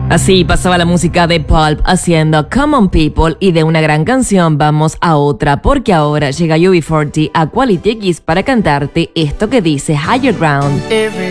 Así pasaba la música de Pulp haciendo Come On People, y de una gran canción vamos a otra, porque ahora llega UB40 a Quality X para cantarte esto que dice Higher Ground.